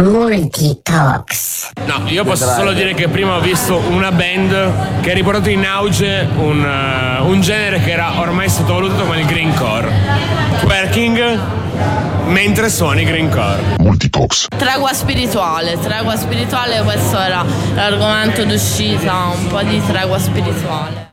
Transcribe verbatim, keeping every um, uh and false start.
Multitalks. No, io posso solo dire che prima ho visto una band che ha riportato in auge un, uh, un genere che era ormai sottovalutato come il greencore. Twerking mentre suoni greencore. Multitalks. Tregua spirituale, tregua spirituale, questo era l'argomento d'uscita, un po' di tregua spirituale.